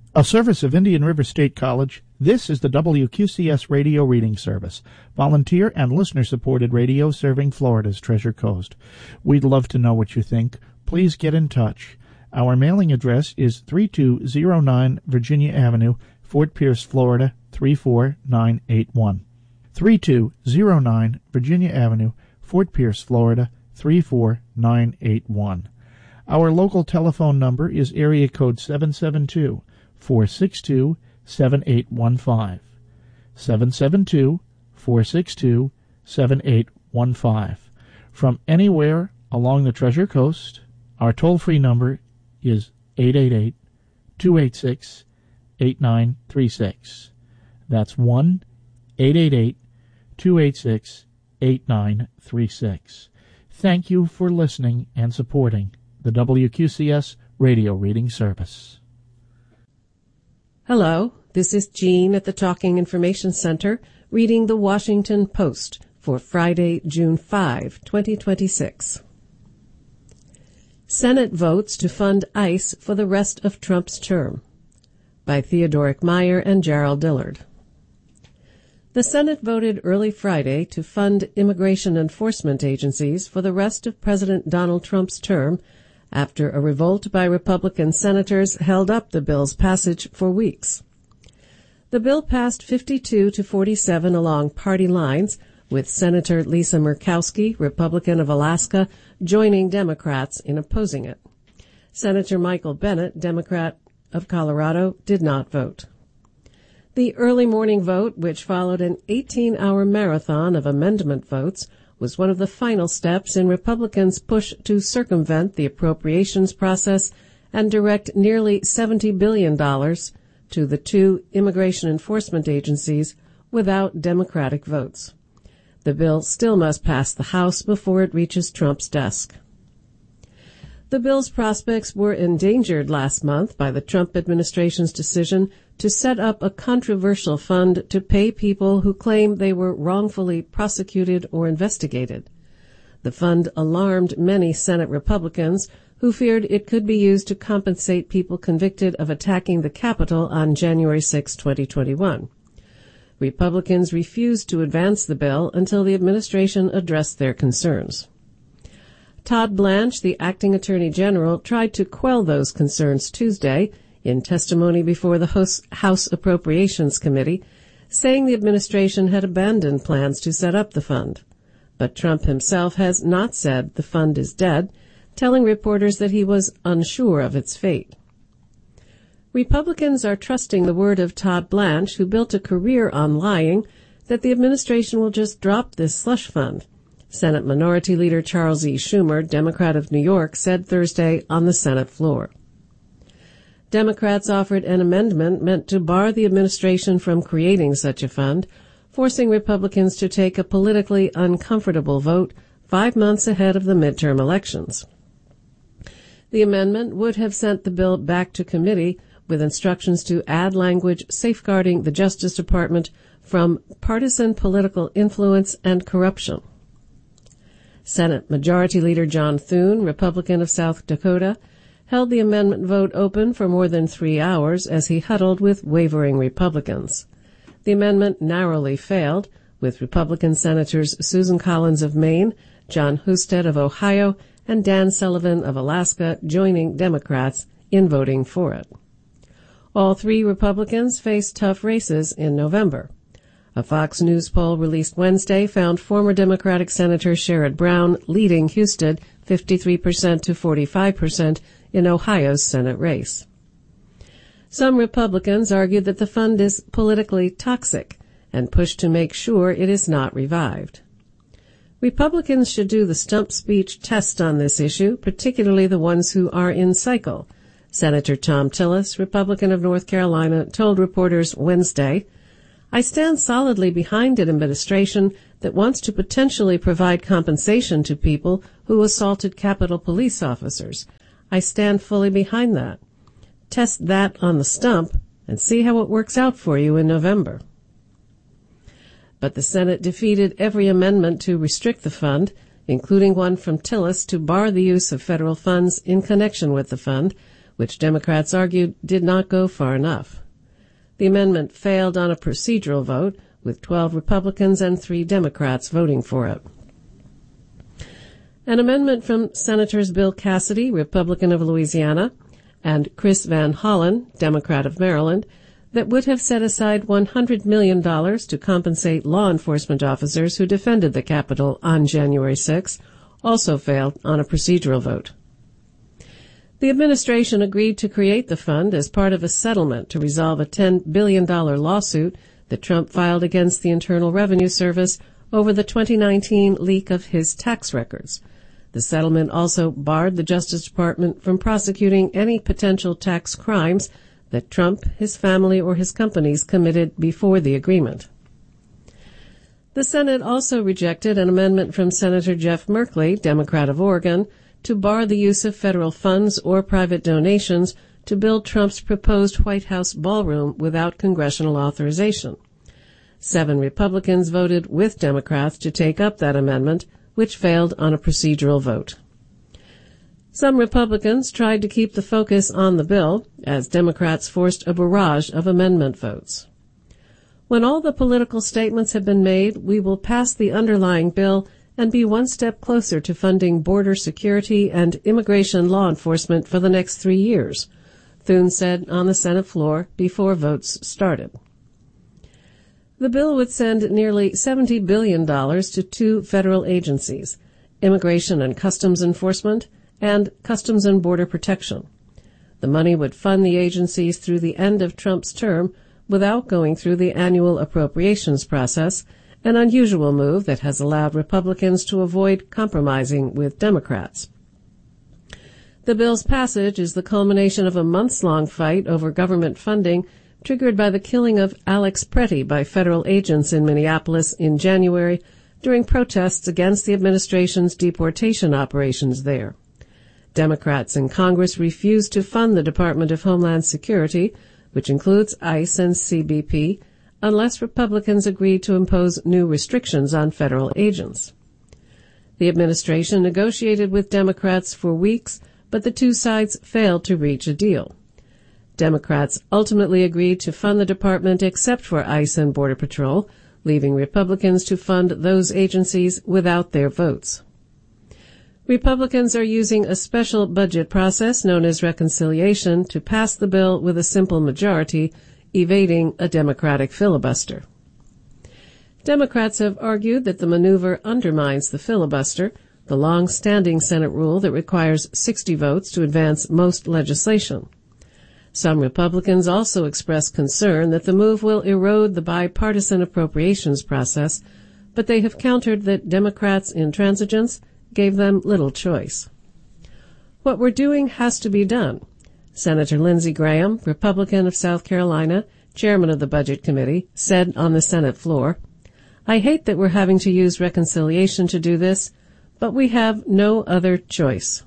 A service of Indian River State College, this is the WQCS Radio Reading Service, volunteer and listener-supported radio serving Florida's Treasure Coast. We'd love to know what you think. Please get in touch. Our mailing address is 3209 Virginia Avenue, Fort Pierce, Florida, 34981. 3209 Virginia Avenue, Fort Pierce, Florida, 34981. Our local telephone number is area code 772-462-7815. 772-462-7815. From anywhere along the Treasure Coast, our toll-free number is 888-286-8936. That's 1-888-286-8936. Thank you for listening and supporting the WQCS Radio Reading Service. Hello, this is Jean at the Talking Information Center reading the Washington Post for Friday, June 5, 2026. Senate votes to fund ICE for the rest of Trump's term, by Theodoric Meyer and Gerald Dillard. The Senate voted early Friday to fund immigration enforcement agencies for the rest of President Donald Trump's term after a revolt by Republican senators held up the bill's passage for weeks. The bill passed 52-47 along party lines, with Senator Lisa Murkowski, Republican of Alaska, joining Democrats in opposing it. Senator Michael Bennet, Democrat of Colorado, did not vote. The early morning vote, which followed an 18-hour marathon of amendment votes, was one of the final steps in Republicans' push to circumvent the appropriations process and direct nearly $70 billion to the two immigration enforcement agencies without Democratic votes. The bill still must pass the House before it reaches Trump's desk. The bill's prospects were endangered last month by the Trump administration's decision to set up a controversial fund to pay people who claim they were wrongfully prosecuted or investigated. The fund alarmed many Senate Republicans who feared it could be used to compensate people convicted of attacking the Capitol on January 6, 2021. Republicans refused to advance the bill until the administration addressed their concerns. Todd Blanche, the acting attorney general, tried to quell those concerns Tuesday in testimony before the House Appropriations Committee, saying the administration had abandoned plans to set up the fund. But Trump himself has not said the fund is dead, telling reporters that he was unsure of its fate. Republicans are trusting the word of Todd Blanche, who built a career on lying, that the administration will just drop this slush fund. Senate Minority Leader Charles E. Schumer, Democrat of New York, said Thursday on the Senate floor. Democrats offered an amendment meant to bar the administration from creating such a fund, forcing Republicans to take a politically uncomfortable vote 5 months ahead of the midterm elections. The amendment would have sent the bill back to committee with instructions to add language safeguarding the Justice Department from partisan political influence and corruption. Senate Majority Leader John Thune, Republican of South Dakota, held the amendment vote open for more than 3 hours as he huddled with wavering Republicans. The amendment narrowly failed, with Republican Senators Susan Collins of Maine, John Husted of Ohio, and Dan Sullivan of Alaska joining Democrats in voting for it. All three Republicans face tough races in November. A Fox News poll released Wednesday found former Democratic Senator Sherrod Brown leading Husted 53% to 45% in Ohio's Senate race. Some Republicans argued that the fund is politically toxic and pushed to make sure it is not revived. Republicans should do the stump speech test on this issue, particularly the ones who are in cycle. Senator Tom Tillis, Republican of North Carolina, told reporters Wednesday, "I stand solidly behind an administration that wants to potentially provide compensation to people who assaulted Capitol Police officers. I stand fully behind that. Test that on the stump and see how it works out for you in November." But the Senate defeated every amendment to restrict the fund, including one from Tillis to bar the use of federal funds in connection with the fund, which Democrats argued did not go far enough. The amendment failed on a procedural vote, with 12 Republicans and 3 Democrats voting for it. An amendment from Senators Bill Cassidy, Republican of Louisiana, and Chris Van Hollen, Democrat of Maryland, that would have set aside $100 million to compensate law enforcement officers who defended the Capitol on January 6, also failed on a procedural vote. The administration agreed to create the fund as part of a settlement to resolve a $10 billion lawsuit that Trump filed against the Internal Revenue Service over the 2019 leak of his tax records. The settlement also barred the Justice Department from prosecuting any potential tax crimes that Trump, his family, or his companies committed before the agreement. The Senate also rejected an amendment from Senator Jeff Merkley, Democrat of Oregon, to bar the use of federal funds or private donations to build Trump's proposed White House ballroom without congressional authorization. 7 Republicans voted with Democrats to take up that amendment, which failed on a procedural vote. Some Republicans tried to keep the focus on the bill, as Democrats forced a barrage of amendment votes. When all the political statements have been made, we will pass the underlying bill and be one step closer to funding border security and immigration law enforcement for the next 3 years, Thune said on the Senate floor before votes started. The bill would send nearly $70 billion to 2 federal agencies, Immigration and Customs Enforcement and Customs and Border Protection. The money would fund the agencies through the end of Trump's term without going through the annual appropriations process, an unusual move that has allowed Republicans to avoid compromising with Democrats. The bill's passage is the culmination of a months-long fight over government funding triggered by the killing of Alex Pretty by federal agents in Minneapolis in January during protests against the administration's deportation operations there. Democrats in Congress refused to fund the Department of Homeland Security, which includes ICE and CBP, unless Republicans agreed to impose new restrictions on federal agents. The administration negotiated with Democrats for weeks, but the 2 sides failed to reach a deal. Democrats ultimately agreed to fund the department except for ICE and Border Patrol, leaving Republicans to fund those agencies without their votes. Republicans are using a special budget process known as reconciliation to pass the bill with a simple majority, evading a Democratic filibuster. Democrats have argued that the maneuver undermines the filibuster, the long-standing Senate rule that requires 60 votes to advance most legislation. Some Republicans also expressed concern that the move will erode the bipartisan appropriations process, but they have countered that Democrats' intransigence gave them little choice. What we're doing has to be done, Senator Lindsey Graham, Republican of South Carolina, chairman of the Budget Committee, said on the Senate floor. I hate that we're having to use reconciliation to do this, but we have no other choice.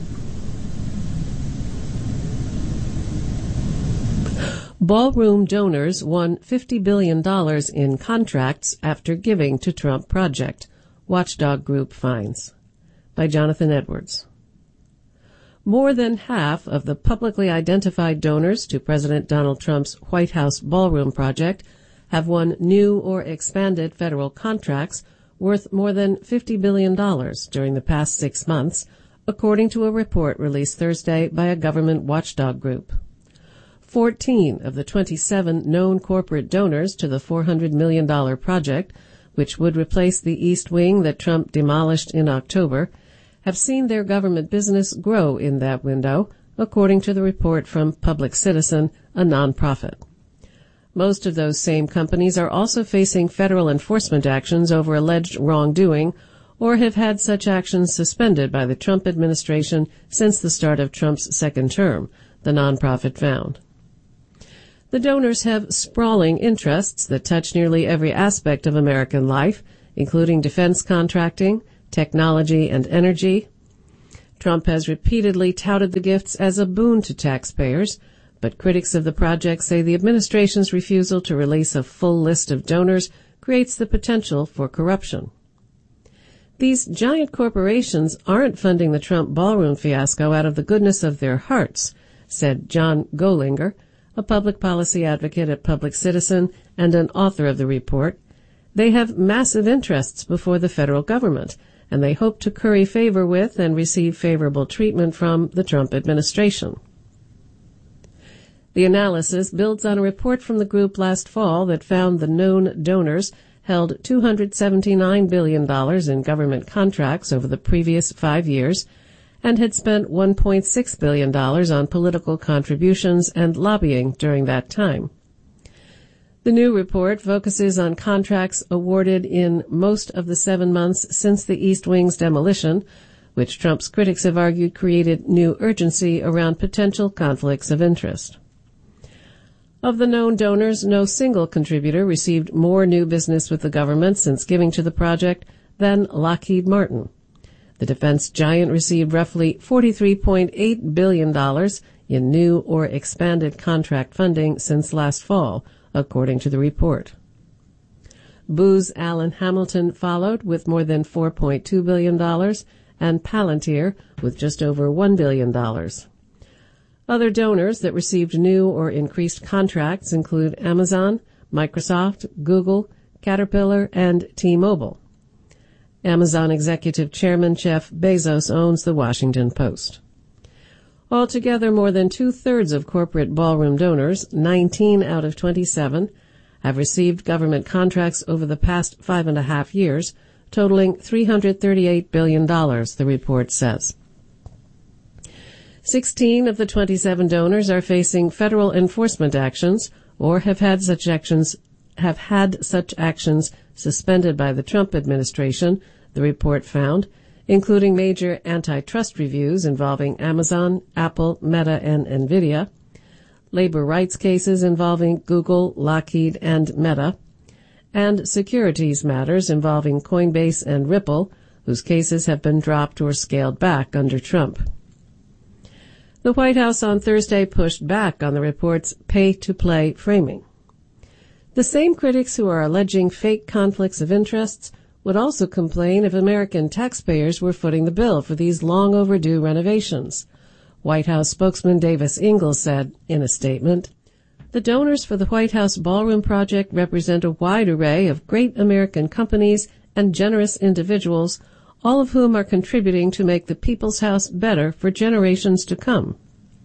Ballroom donors won $50 billion in contracts after giving to Trump project, watchdog group finds. By Jonathan Edwards. More than half of the publicly identified donors to President Donald Trump's White House ballroom project have won new or expanded federal contracts worth more than $50 billion during the past 6 months, according to a report released Thursday by a government watchdog group. 14 of the 27 known corporate donors to the $400 million project, which would replace the East Wing that Trump demolished in October, have seen their government business grow in that window, according to the report from Public Citizen, a nonprofit. Most of those same companies are also facing federal enforcement actions over alleged wrongdoing or have had such actions suspended by the Trump administration since the start of Trump's second term, the nonprofit found. The donors have sprawling interests that touch nearly every aspect of American life, including defense contracting, technology, and energy. Trump has repeatedly touted the gifts as a boon to taxpayers, but critics of the project say the administration's refusal to release a full list of donors creates the potential for corruption. These giant corporations aren't funding the Trump ballroom fiasco out of the goodness of their hearts, said John Golinger, a public policy advocate at Public Citizen and an author of the report. They have massive interests before the federal government, and they hope to curry favor with and receive favorable treatment from the Trump administration. The analysis builds on a report from the group last fall that found the known donors held $279 billion in government contracts over the previous 5 years and had spent $1.6 billion on political contributions and lobbying during that time. The new report focuses on contracts awarded in most of the 7 months since the East Wing's demolition, which Trump's critics have argued created new urgency around potential conflicts of interest. Of the known donors, no single contributor received more new business with the government since giving to the project than Lockheed Martin. The defense giant received roughly $43.8 billion in new or expanded contract funding since last fall, according to the report. Booz Allen Hamilton followed with more than $4.2 billion and Palantir with just over $1 billion. Other donors that received new or increased contracts include Amazon, Microsoft, Google, Caterpillar, and T-Mobile. Amazon executive chairman Jeff Bezos owns the Washington Post. Altogether, more than two-thirds of corporate ballroom donors, 19 out of 27, have received government contracts over the past 5.5 years, totaling $338 billion, the report says. 16 of the 27 donors are facing federal enforcement actions or have had such actions suspended by the Trump administration, the report found, including major antitrust reviews involving Amazon, Apple, Meta, and NVIDIA, labor rights cases involving Google, Lockheed, and Meta, and securities matters involving Coinbase and Ripple, whose cases have been dropped or scaled back under Trump. The White House on Thursday pushed back on the report's pay-to-play framing. The same critics who are alleging fake conflicts of interests would also complain if American taxpayers were footing the bill for these long-overdue renovations. White House spokesman Davis Ingalls said in a statement, "The donors for the White House Ballroom project represent a wide array of great American companies and generous individuals, all of whom are contributing to make the People's House better for generations to come."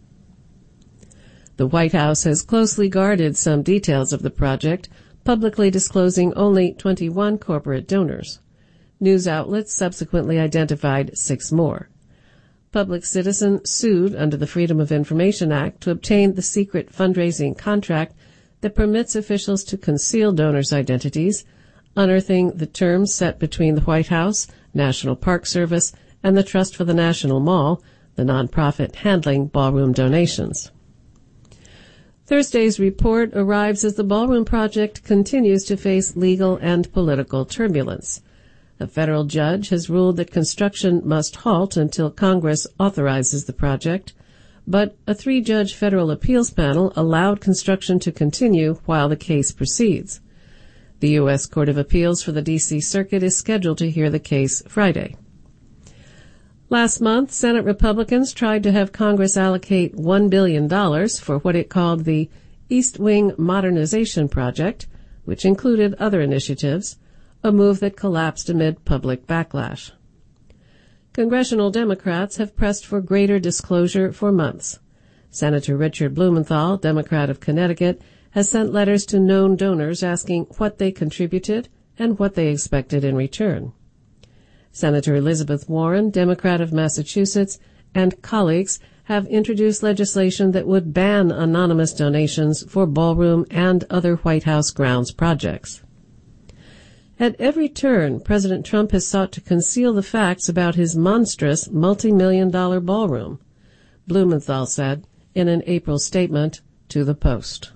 The White House has closely guarded some details of the project, publicly disclosing only 21 corporate donors. News outlets subsequently identified 6 more. Public Citizen sued under the Freedom of Information Act to obtain the secret fundraising contract that permits officials to conceal donors' identities, unearthing the terms set between the White House, National Park Service, and the Trust for the National Mall, the nonprofit handling ballroom donations. Thursday's report arrives as the ballroom project continues to face legal and political turbulence. A federal judge has ruled that construction must halt until Congress authorizes the project, but a 3-judge federal appeals panel allowed construction to continue while the case proceeds. The U.S. Court of Appeals for the D.C. Circuit is scheduled to hear the case Friday. Last month, Senate Republicans tried to have Congress allocate $1 billion for what it called the East Wing Modernization Project, which included other initiatives, a move that collapsed amid public backlash. Congressional Democrats have pressed for greater disclosure for months. Senator Richard Blumenthal, Democrat of Connecticut, has sent letters to known donors asking what they contributed and what they expected in return. Senator Elizabeth Warren, Democrat of Massachusetts, and colleagues have introduced legislation that would ban anonymous donations for ballroom and other White House grounds projects. At every turn, President Trump has sought to conceal the facts about his monstrous multi-million-dollar ballroom, Blumenthal said in an April statement to the Post.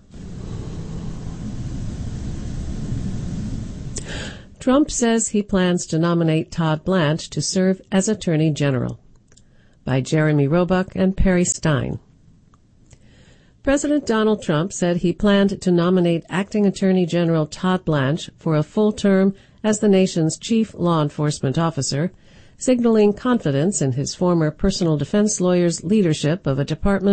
Trump says he plans to nominate Todd Blanche to serve as Attorney General. By Jeremy Roebuck and Perry Stein. President Donald Trump said he planned to nominate Acting Attorney General Todd Blanche for a full term as the nation's chief law enforcement officer, signaling confidence in his former personal defense lawyer's leadership of a department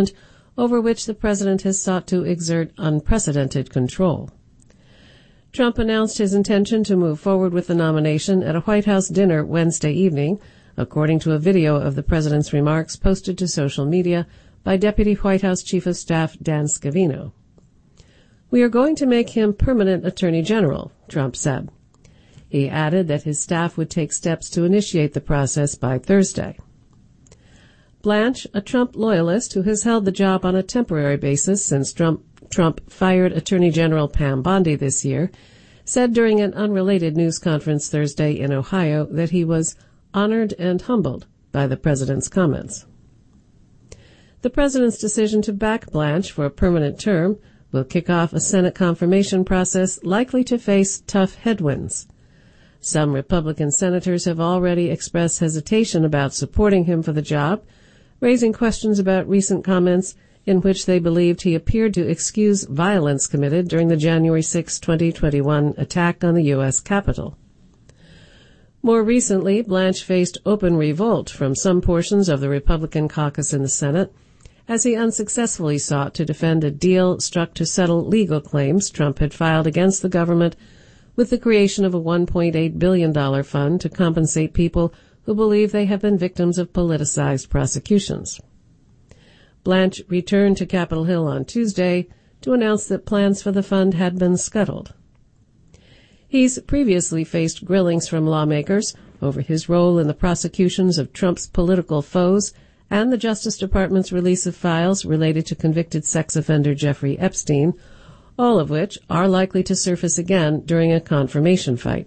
over which the president has sought to exert unprecedented control. Trump announced his intention to move forward with the nomination at a White House dinner Wednesday evening, according to a video of the president's remarks posted to social media by Deputy White House Chief of Staff Dan Scavino. "We are going to make him permanent Attorney General," Trump said. He added that his staff would take steps to initiate the process by Thursday. Blanche, a Trump loyalist who has held the job on a temporary basis since Trump fired Attorney General Pam Bondi this year, said during an unrelated news conference Thursday in Ohio that he was honored and humbled by the president's comments. The president's decision to back Blanche for a permanent term will kick off a Senate confirmation process likely to face tough headwinds. Some Republican senators have already expressed hesitation about supporting him for the job, raising questions about recent comments in which they believed he appeared to excuse violence committed during the January 6, 2021 attack on the U.S. Capitol. More recently, Blanche faced open revolt from some portions of the Republican caucus in the Senate as he unsuccessfully sought to defend a deal struck to settle legal claims Trump had filed against the government with the creation of a $1.8 billion fund to compensate people who believe they have been victims of politicized prosecutions. Blanche returned to Capitol Hill on Tuesday to announce that plans for the fund had been scuttled. He's previously faced grillings from lawmakers over his role in the prosecutions of Trump's political foes and the Justice Department's release of files related to convicted sex offender Jeffrey Epstein, all of which are likely to surface again during a confirmation fight.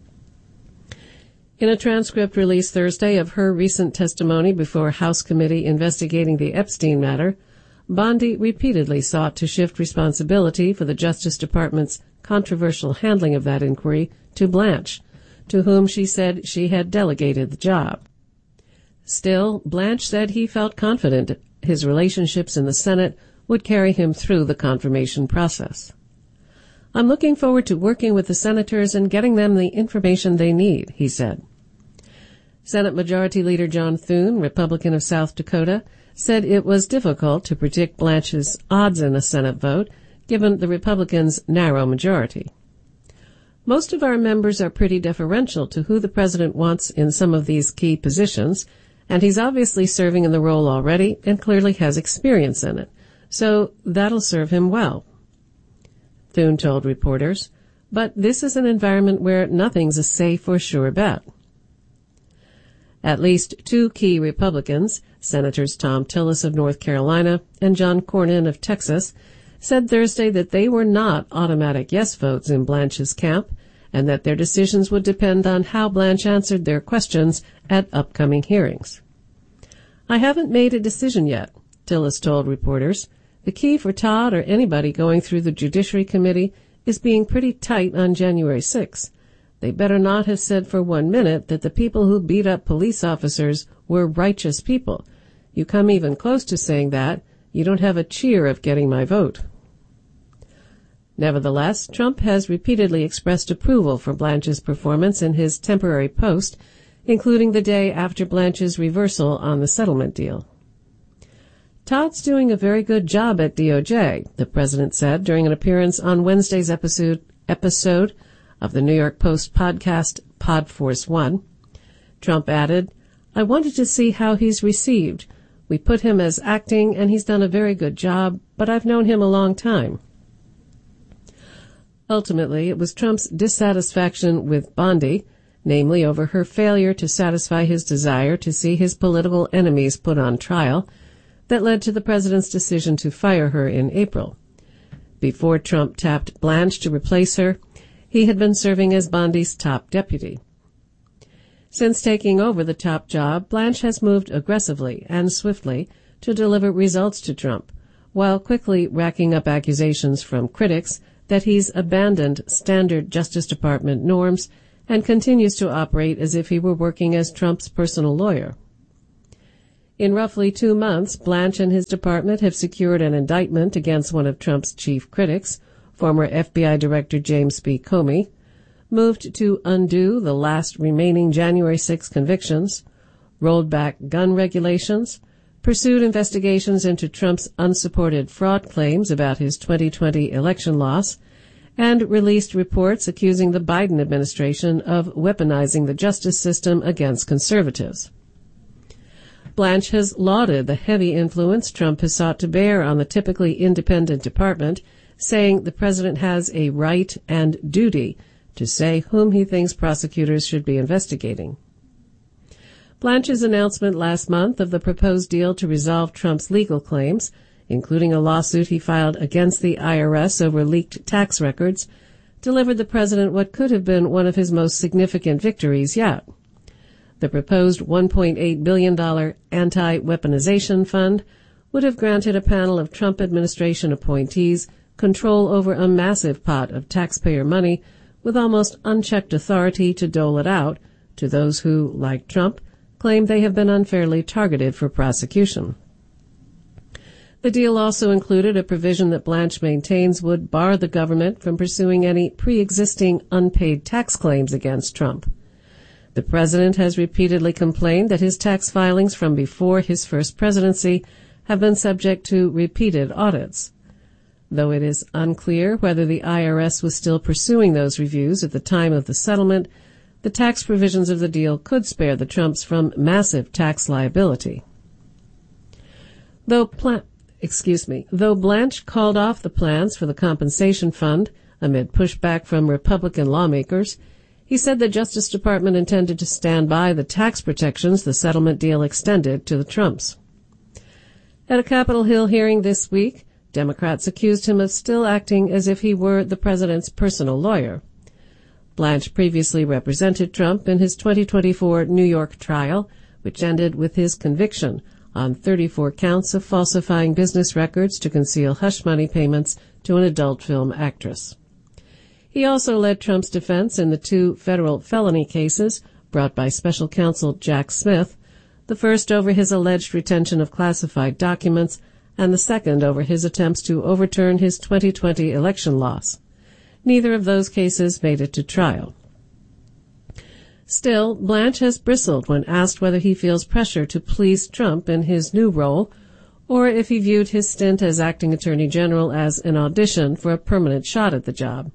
In a transcript released Thursday of her recent testimony before a House committee investigating the Epstein matter, Bondi repeatedly sought to shift responsibility for the Justice Department's controversial handling of that inquiry to Blanche, to whom she said she had delegated the job. Still, Blanche said he felt confident his relationships in the Senate would carry him through the confirmation process. "I'm looking forward to working with the senators and getting them the information they need," he said. Senate Majority Leader John Thune, Republican of South Dakota, said it was difficult to predict Blanche's odds in a Senate vote, given the Republicans' narrow majority. "Most of our members are pretty deferential to who the president wants in some of these key positions, and he's obviously serving in the role already and clearly has experience in it, so that'll serve him well," Thune told reporters. "But this is an environment where nothing's a safe or sure bet." At least two key Republicans, Senators Tom Tillis of North Carolina and John Cornyn of Texas, said Thursday that they were not automatic yes votes in Blanche's camp and that their decisions would depend on how Blanche answered their questions at upcoming hearings. "I haven't made a decision yet," Tillis told reporters. "The key for Todd or anybody going through the Judiciary Committee is being pretty tight on January 6. They better not have said for 1 minute that the people who beat up police officers were righteous people. You come even close to saying that, you don't have a cheer of getting my vote." Nevertheless, Trump has repeatedly expressed approval for Blanche's performance in his temporary post, including the day after Blanche's reversal on the settlement deal. "Todd's doing a very good job at DOJ," the president said during an appearance on Wednesday's episode of the New York Post podcast Podforce One. Trump added, "I wanted to see how he's received. We put him as acting, and he's done a very good job, but I've known him a long time." Ultimately, it was Trump's dissatisfaction with Bondi, namely over her failure to satisfy his desire to see his political enemies put on trial, that led to the president's decision to fire her in April. Before Trump tapped Blanche to replace her, he had been serving as Bondi's top deputy. Since taking over the top job, Blanche has moved aggressively and swiftly to deliver results to Trump, while quickly racking up accusations from critics that he's abandoned standard Justice Department norms and continues to operate as if he were working as Trump's personal lawyer. In roughly 2 months, Blanche and his department have secured an indictment against one of Trump's chief critics, former FBI Director James B. Comey, moved to undo the last remaining January 6 convictions, rolled back gun regulations, pursued investigations into Trump's unsupported fraud claims about his 2020 election loss, and released reports accusing the Biden administration of weaponizing the justice system against conservatives. Blanche has lauded the heavy influence Trump has sought to bear on the typically independent department, saying the president has a right and duty to say whom he thinks prosecutors should be investigating. Blanche's announcement last month of the proposed deal to resolve Trump's legal claims, including a lawsuit he filed against the IRS over leaked tax records, delivered the president what could have been one of his most significant victories yet. The proposed $1.8 billion anti-weaponization fund would have granted a panel of Trump administration appointees control over a massive pot of taxpayer money with almost unchecked authority to dole it out to those who, like Trump, claim they have been unfairly targeted for prosecution. The deal also included a provision that Blanche maintains would bar the government from pursuing any pre-existing unpaid tax claims against Trump. The president has repeatedly complained that his tax filings from before his first presidency have been subject to repeated audits. Though it is unclear whether the IRS was still pursuing those reviews at the time of the settlement, the tax provisions of the deal could spare the Trumps from massive tax liability. Though Blanche called off the plans for the compensation fund amid pushback from Republican lawmakers, he said the Justice Department intended to stand by the tax protections the settlement deal extended to the Trumps. At a Capitol Hill hearing this week, Democrats accused him of still acting as if he were the president's personal lawyer. Blanche previously represented Trump in his 2024 New York trial, which ended with his conviction on 34 counts of falsifying business records to conceal hush money payments to an adult film actress. He also led Trump's defense in the 2 federal felony cases brought by special counsel Jack Smith, the first over his alleged retention of classified documents and the second over his attempts to overturn his 2020 election loss. Neither of those cases made it to trial. Still, Blanche has bristled when asked whether he feels pressure to please Trump in his new role, or if he viewed his stint as acting attorney general as an audition for a permanent shot at the job.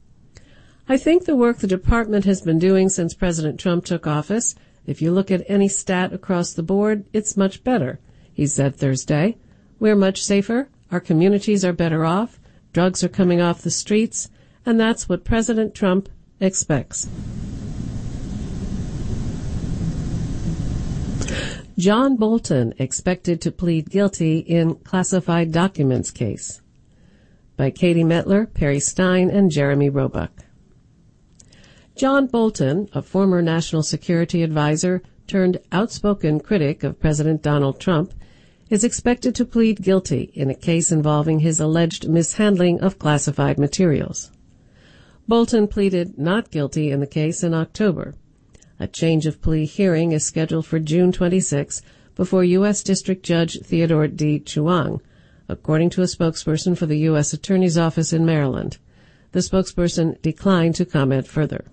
I think the work the department has been doing since President Trump took office, if you look at any stat across the board, it's much better, he said Thursday. We're much safer, our communities are better off, drugs are coming off the streets, and that's what President Trump expects. John Bolton expected to plead guilty in classified documents case. By Katie Metler, Perry Stein, and Jeremy Roebuck. John Bolton, a former national security advisor turned outspoken critic of President Donald Trump, is expected to plead guilty in a case involving his alleged mishandling of classified materials. Bolton pleaded not guilty in the case in October. A change of plea hearing is scheduled for June 26 before U.S. District Judge Theodore D. Chuang, according to a spokesperson for the U.S. Attorney's Office in Maryland. The spokesperson declined to comment further.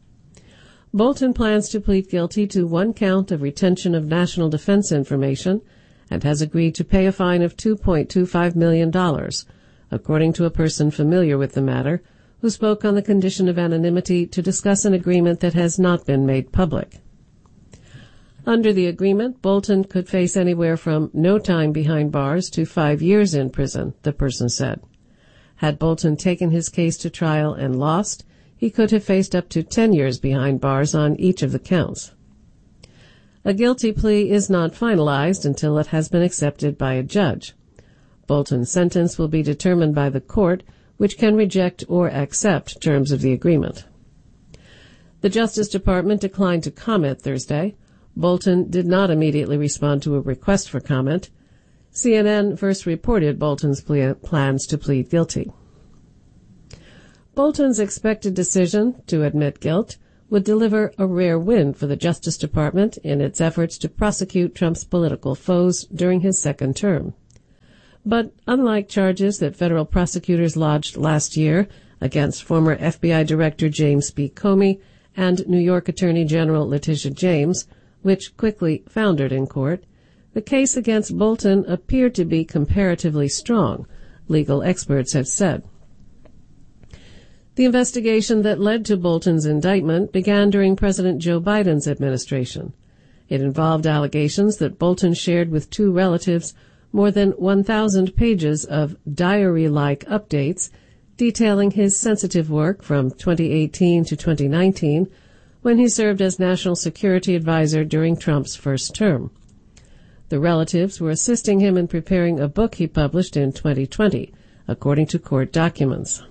Bolton plans to plead guilty to 1 count of retention of national defense information and has agreed to pay a fine of $2.25 million, according to a person familiar with the matter, who spoke on the condition of anonymity to discuss an agreement that has not been made public. Under the agreement, Bolton could face anywhere from no time behind bars to 5 years in prison, the person said. Had Bolton taken his case to trial and lost, he could have faced up to 10 years behind bars on each of the counts. A guilty plea is not finalized until it has been accepted by a judge. Bolton's sentence will be determined by the court, which can reject or accept terms of the agreement. The Justice Department declined to comment Thursday. Bolton did not immediately respond to a request for comment. CNN first reported Bolton's plans to plead guilty. Bolton's expected decision to admit guilt would deliver a rare win for the Justice Department in its efforts to prosecute Trump's political foes during his second term. But unlike charges that federal prosecutors lodged last year against former FBI Director James B. Comey and New York Attorney General Letitia James, which quickly foundered in court, the case against Bolton appeared to be comparatively strong, legal experts have said. The investigation that led to Bolton's indictment began during President Joe Biden's administration. It involved allegations that Bolton shared with two relatives more than 1,000 pages of diary-like updates detailing his sensitive work from 2018 to 2019, when he served as National Security Advisor during Trump's first term. The relatives were assisting him in preparing a book he published in 2020, according to court documents.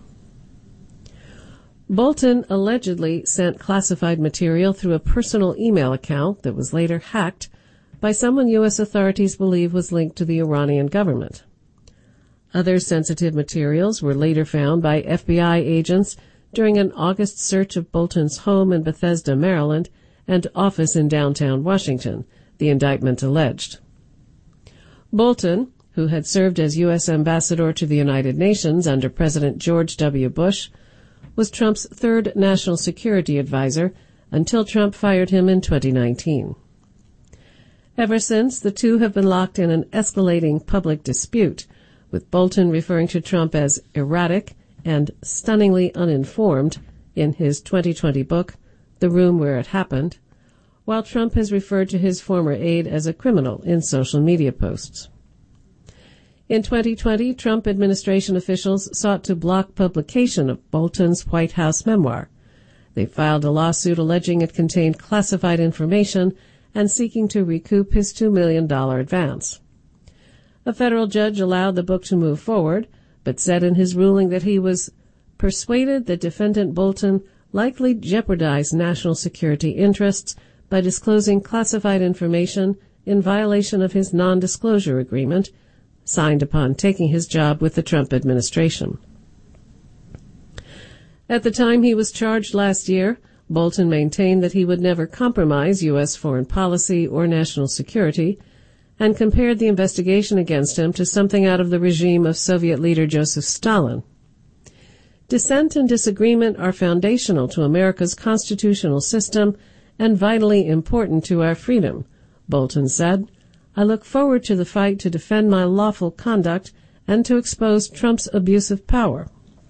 Bolton allegedly sent classified material through a personal email account that was later hacked by someone U.S. authorities believe was linked to the Iranian government. Other sensitive materials were later found by FBI agents during an August search of Bolton's home in Bethesda, Maryland, and office in downtown Washington, the indictment alleged. Bolton, who had served as U.S. ambassador to the United Nations under President George W. Bush, was Trump's third national security advisor until Trump fired him in 2019. Ever since, the two have been locked in an escalating public dispute, with Bolton referring to Trump as erratic and stunningly uninformed in his 2020 book, The Room Where It Happened, while Trump has referred to his former aide as a criminal in social media posts. In 2020, Trump administration officials sought to block publication of Bolton's White House memoir. They filed a lawsuit alleging it contained classified information and seeking to recoup his $2 million advance. A federal judge allowed the book to move forward, but said in his ruling that he was persuaded that defendant Bolton likely jeopardized national security interests by disclosing classified information in violation of his non-disclosure agreement, signed upon taking his job with the Trump administration. At the time he was charged last year, Bolton maintained that he would never compromise U.S. foreign policy or national security, and compared the investigation against him to something out of the regime of Soviet leader Joseph Stalin. Dissent and disagreement are foundational to America's constitutional system and vitally important to our freedom, Bolton said. I look forward to the fight to defend my lawful conduct and to expose Trump's abuse of power.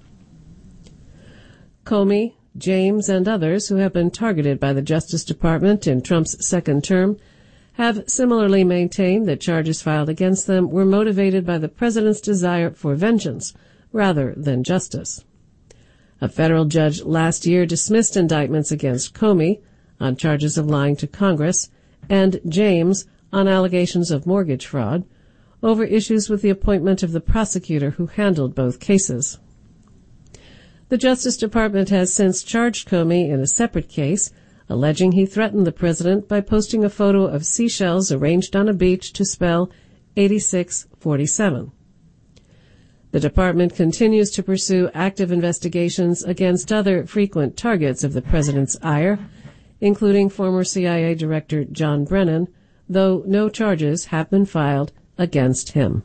Comey, James, and others who have been targeted by the Justice Department in Trump's second term have similarly maintained that charges filed against them were motivated by the president's desire for vengeance rather than justice. A federal judge last year dismissed indictments against Comey on charges of lying to Congress and James on allegations of mortgage fraud over issues with the appointment of the prosecutor who handled both cases. The Justice Department has since charged Comey in a separate case, alleging he threatened the president by posting a photo of seashells arranged on a beach to spell 8647. The department continues to pursue active investigations against other frequent targets of the president's ire, including former CIA Director John Brennan, though no charges have been filed against him.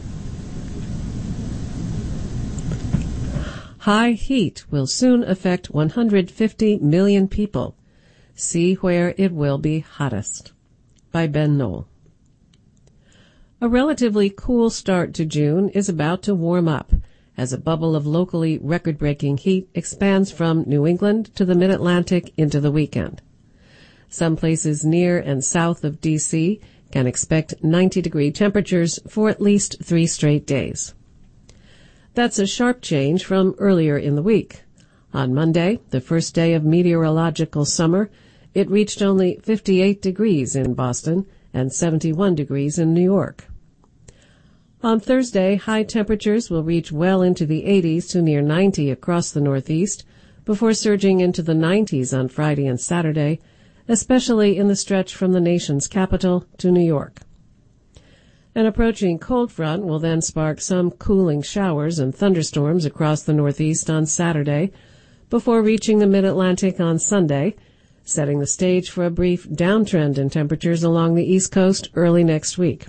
High heat will soon affect 150 million people. See where it will be hottest. By Ben Knoll. A relatively cool start to June is about to warm up as a bubble of locally record-breaking heat expands from New England to the Mid-Atlantic into the weekend. Some places near and south of D.C. can expect 90-degree temperatures for at least 3 straight days. That's a sharp change from earlier in the week. On Monday, the first day of meteorological summer, it reached only 58 degrees in Boston and 71 degrees in New York. On Thursday, high temperatures will reach well into the 80s to near 90 across the Northeast, before surging into the 90s on Friday and Saturday, especially in the stretch from the nation's capital to New York. An approaching cold front will then spark some cooling showers and thunderstorms across the Northeast on Saturday, before reaching the Mid-Atlantic on Sunday, setting the stage for a brief downtrend in temperatures along the East Coast early next week.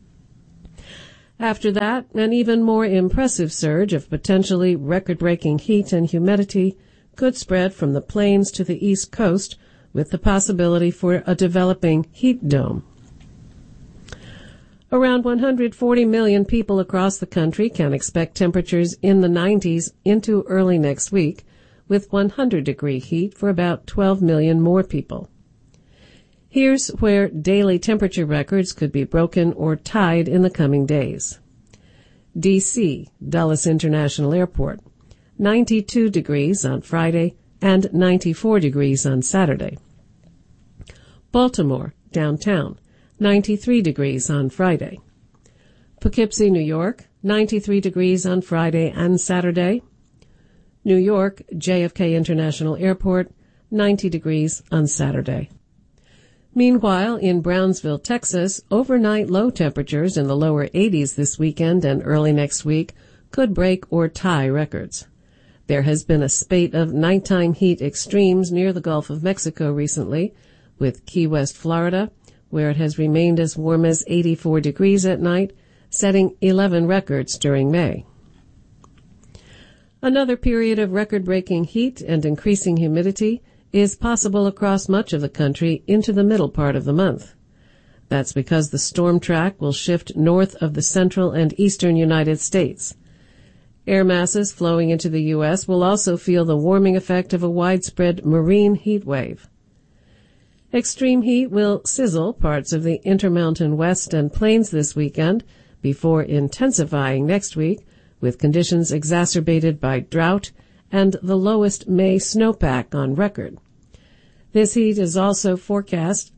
After that, an even more impressive surge of potentially record-breaking heat and humidity could spread from the plains to the East Coast, with the possibility for a developing heat dome. Around 140 million people across the country can expect temperatures in the 90s into early next week, with 100-degree heat for about 12 million more people. Here's where daily temperature records could be broken or tied in the coming days. D.C., Dulles International Airport, 92 degrees on Friday and 94 degrees on Saturday. Baltimore, downtown, 93 degrees on Friday. Poughkeepsie, New York, 93 degrees on Friday and Saturday. New York, JFK International Airport, 90 degrees on Saturday. Meanwhile, in Brownsville, Texas, overnight low temperatures in the lower 80s this weekend and early next week could break or tie records. There has been a spate of nighttime heat extremes near the Gulf of Mexico recently, with Key West, Florida, where it has remained as warm as 84 degrees at night, setting 11 records during May. Another period of record-breaking heat and increasing humidity is possible across much of the country into the middle part of the month. That's because the storm track will shift north of the central and eastern United States. Air masses flowing into the U.S. will also feel the warming effect of a widespread marine heat wave. Extreme heat will sizzle parts of the Intermountain West and Plains this weekend before intensifying next week, with conditions exacerbated by drought and the lowest May snowpack on record. This heat is also forecast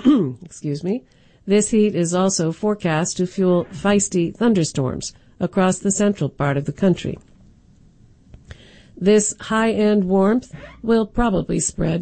This heat is also forecast to fuel feisty thunderstorms across the central part of the country. This high-end warmth will probably spread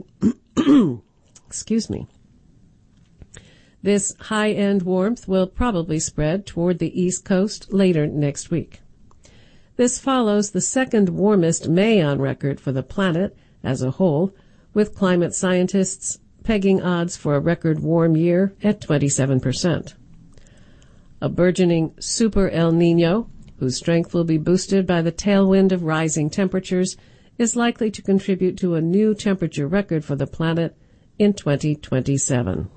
This high-end warmth will probably spread toward the East Coast later next week. This follows the second warmest May on record for the planet as a whole, with climate scientists pegging odds for a record warm year at 27%. A burgeoning super El Niño, whose strength will be boosted by the tailwind of rising temperatures, is likely to contribute to a new temperature record for the planet in 2027.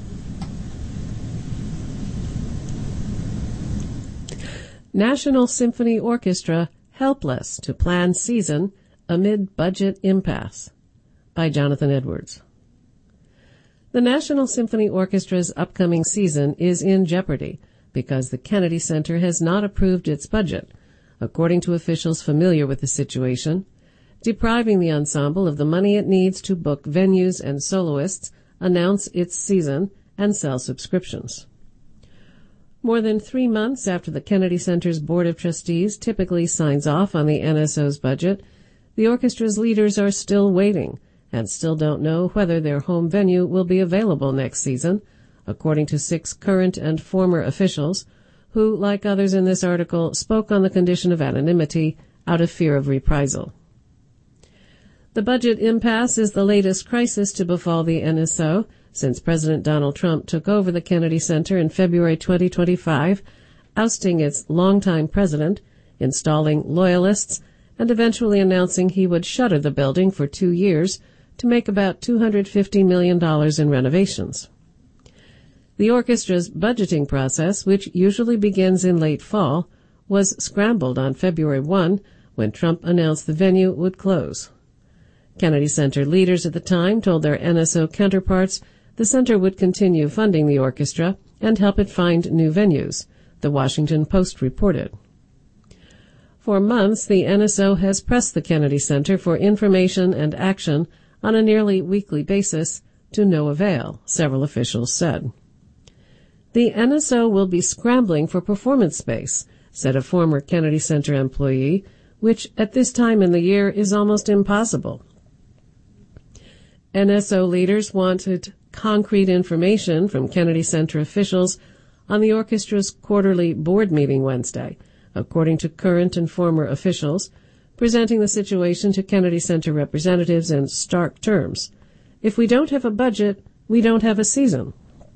National Symphony Orchestra helpless to plan season amid budget impasse, by Jonathan Edwards. The National Symphony Orchestra's upcoming season is in jeopardy because the Kennedy Center has not approved its budget, according to officials familiar with the situation, depriving the ensemble of the money it needs to book venues and soloists, announce its season, and sell subscriptions. More than 3 months after the Kennedy Center's Board of Trustees typically signs off on the NSO's budget, the orchestra's leaders are still waiting and still don't know whether their home venue will be available next season, according to 6 current and former officials who, like others in this article, spoke on the condition of anonymity out of fear of reprisal. The budget impasse is the latest crisis to befall the NSO since President Donald Trump took over the Kennedy Center in February 2025, ousting its longtime president, installing loyalists, and eventually announcing he would shutter the building for 2 years to make about $250 million in renovations. The orchestra's budgeting process, which usually begins in late fall, was scrambled on February 1 when Trump announced the venue would close. Kennedy Center leaders at the time told their NSO counterparts the center would continue funding the orchestra and help it find new venues, the Washington Post reported. For months, the NSO has pressed the Kennedy Center for information and action on a nearly weekly basis, to no avail, several officials said. The NSO will be scrambling for performance space, said a former Kennedy Center employee, which at this time in the year is almost impossible. NSO leaders wanted concrete information from Kennedy Center officials on the orchestra's quarterly board meeting Wednesday, according to current and former officials, presenting the situation to Kennedy Center representatives in stark terms. If we don't have a budget, we don't have a season.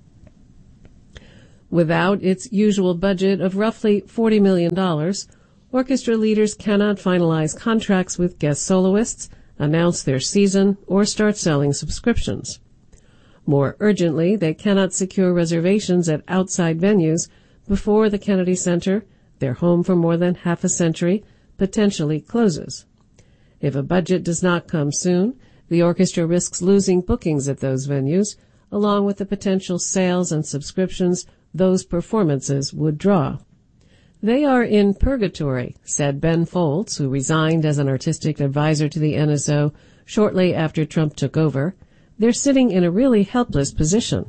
Without its usual budget of roughly $40 million, orchestra leaders cannot finalize contracts with guest soloists, announce their season, or start selling subscriptions. More urgently, they cannot secure reservations at outside venues before the Kennedy Center, their home for more than half a century, potentially closes. If a budget does not come soon, the orchestra risks losing bookings at those venues, along with the potential sales and subscriptions those performances would draw. They are in purgatory, said Ben Folds, who resigned as an artistic advisor to the NSO shortly after Trump took over. They're sitting in a really helpless position.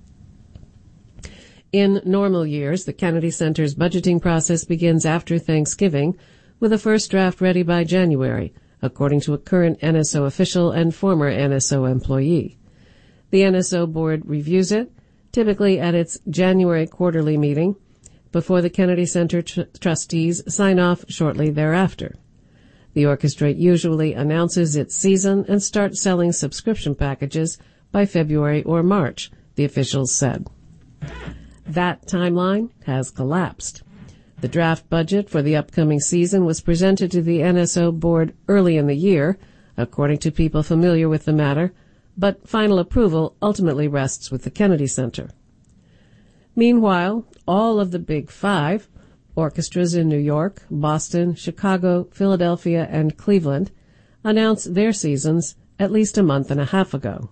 In normal years, the Kennedy Center's budgeting process begins after Thanksgiving, with a first draft ready by January, according to a current NSO official and former NSO employee. The NSO board reviews it, typically at its January quarterly meeting, before the Kennedy Center trustees sign off shortly thereafter. The orchestra usually announces its season and starts selling subscription packages by February or March, the officials said. That timeline has collapsed. The draft budget for the upcoming season was presented to the NSO board early in the year, according to people familiar with the matter, but final approval ultimately rests with the Kennedy Center. Meanwhile, all of the Big Five, orchestras in New York, Boston, Chicago, Philadelphia, and Cleveland, announced their seasons at least a month and a half ago.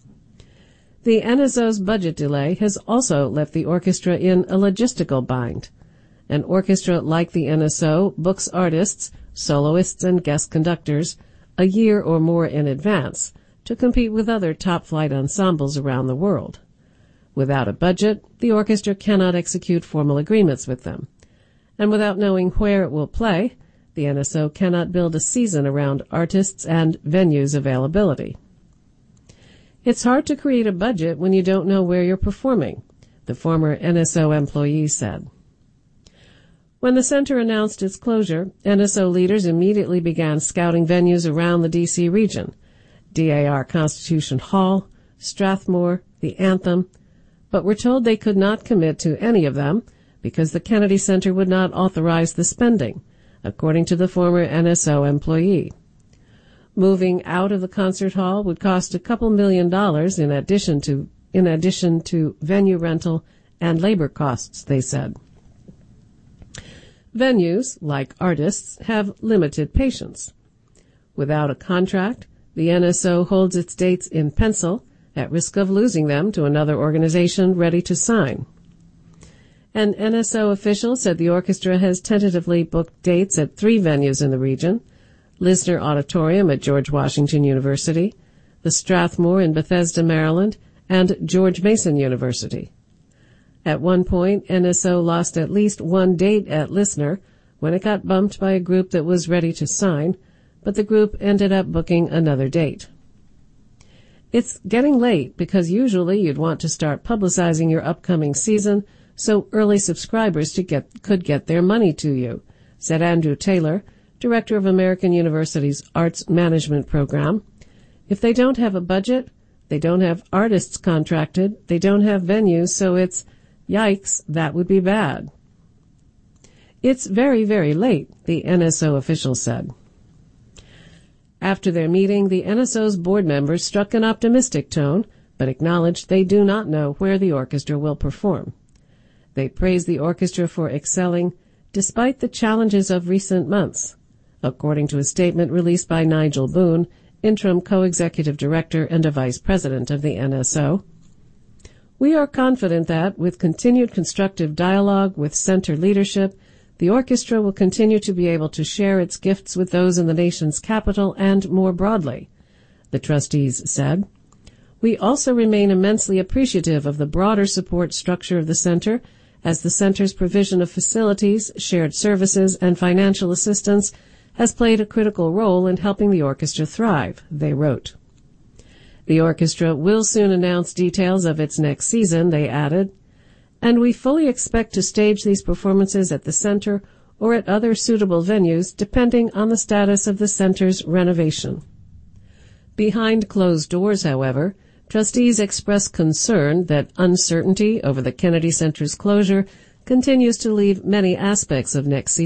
The NSO's budget delay has also left the orchestra in a logistical bind. An orchestra like the NSO books artists, soloists, and guest conductors a year or more in advance to compete with other top-flight ensembles around the world. Without a budget, the orchestra cannot execute formal agreements with them. And without knowing where it will play, the NSO cannot build a season around artists and venues availability. It's hard to create a budget when you don't know where you're performing, the former NSO employee said. When the center announced its closure, NSO leaders immediately began scouting venues around the D.C. region, DAR Constitution Hall, Strathmore, the Anthem, but were told they could not commit to any of them because the Kennedy Center would not authorize the spending, according to the former NSO employee. Moving out of the concert hall would cost a couple $1 million in addition to venue rental and labor costs, they said. Venues, like artists, have limited patience. Without a contract, the NSO holds its dates in pencil, at risk of losing them to another organization ready to sign. An NSO official said the orchestra has tentatively booked dates at 3 venues in the region: Lisner Auditorium at George Washington University, the Strathmore in Bethesda, Maryland, and George Mason University. At one point, NSO lost at least one date at Lisner when it got bumped by a group that was ready to sign, but the group ended up booking another date. It's getting late because usually you'd want to start publicizing your upcoming season so early subscribers could get their money to you, said Andrew Taylor, director of American University's Arts Management Program. If they don't have a budget, they don't have artists contracted, they don't have venues, so it's, yikes, that would be bad. It's very, very late, the NSO official said. After their meeting, the NSO's board members struck an optimistic tone, but acknowledged they do not know where the orchestra will perform. They praised the orchestra for excelling despite the challenges of recent months, according to a statement released by Nigel Boone, interim co-executive director and a vice president of the NSO. We are confident that, with continued constructive dialogue with center leadership, the orchestra will continue to be able to share its gifts with those in the nation's capital and more broadly, the trustees said. We also remain immensely appreciative of the broader support structure of the center, as the center's provision of facilities, shared services, and financial assistance has played a critical role in helping the orchestra thrive, they wrote. The orchestra will soon announce details of its next season, they added, and we fully expect to stage these performances at the center or at other suitable venues depending on the status of the center's renovation. Behind closed doors, however, trustees expressed concern that uncertainty over the Kennedy Center's closure continues to leave many aspects of next season's